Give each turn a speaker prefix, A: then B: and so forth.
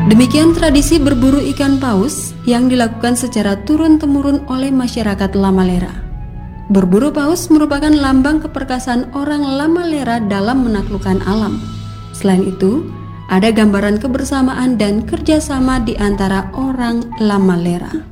A: Demikian tradisi berburu ikan paus yang dilakukan secara turun-temurun oleh masyarakat Lamalera. Berburu paus merupakan lambang keperkasaan orang Lamalera dalam menaklukkan alam. Selain itu, ada gambaran kebersamaan dan kerjasama di antara orang Lamalera.